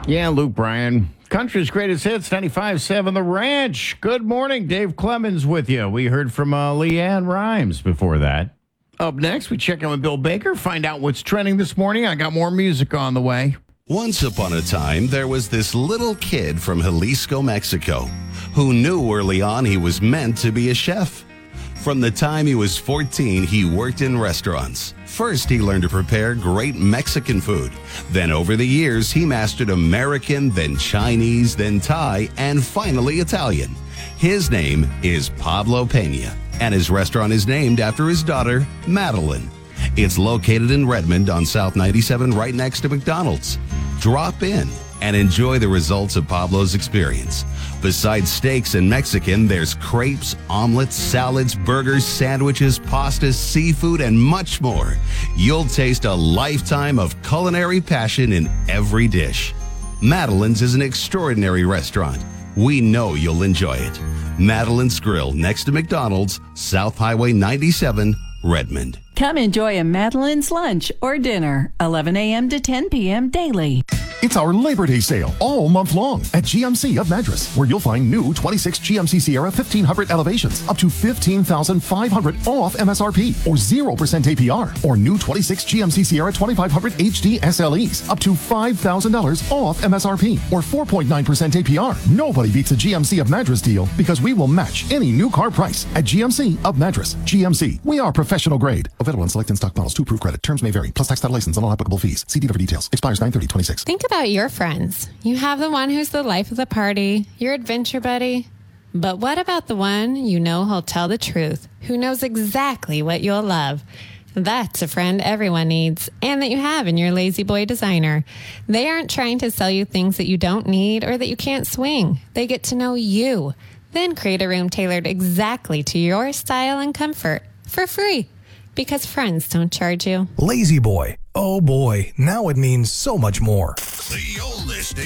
Yeah, Luke Bryan. Country's greatest hits, 95.7 The Ranch. Good morning, Dave Clemens with you. We heard from Leanne Rimes before that. Up next, we check in with Bill Baker, find out what's trending this morning. I got more music on the way. Once upon a time, there was this little kid from Jalisco, Mexico, who knew early on he was meant to be a chef. From the time he was 14, he worked in restaurants. First, he learned to prepare great Mexican food. Then over the years, he mastered American, then Chinese, then Thai, and finally Italian. His name is Pablo Pena, and his restaurant is named after his daughter, Madeline. It's located in Redmond on South 97, right next to McDonald's. Drop in and enjoy the results of Pablo's experience. Besides steaks and Mexican, there's crepes, omelets, salads, burgers, sandwiches, pastas, seafood, and much more. You'll taste a lifetime of culinary passion in every dish. Madeline's is an extraordinary restaurant. We know you'll enjoy it. Madeline's Grill, next to McDonald's, South Highway 97, Redmond. Come enjoy a Madeline's lunch or dinner, 11 a.m. to 10 p.m. daily. It's our Labor Day sale all month long at GMC of Madras, where you'll find new 26 GMC Sierra 1500 elevations up to $15,500 off MSRP or 0% APR, or new 26 GMC Sierra 2500 HD SLEs up to $5,000 off MSRP or 4.9% APR. Nobody beats a GMC of Madras deal because we will match any new car price at GMC of Madras. GMC, we are professional grade. Available on select in-stock models. 2 proof credit. Terms may vary. Plus tax title license and all applicable fees. See dealer for details. Expires 9/30/26. Think about your friends. You have the one who's the life of the party, your adventure buddy. But what about the one you know who'll tell the truth, who knows exactly what you'll love? That's a friend everyone needs, and that you have in your Lazy Boy designer. They aren't trying to sell you things that you don't need or that you can't swing. They get to know you, then create a room tailored exactly to your style and comfort for free. Because friends don't charge you. Lazy Boy. Oh boy, now it means so much more. You're listening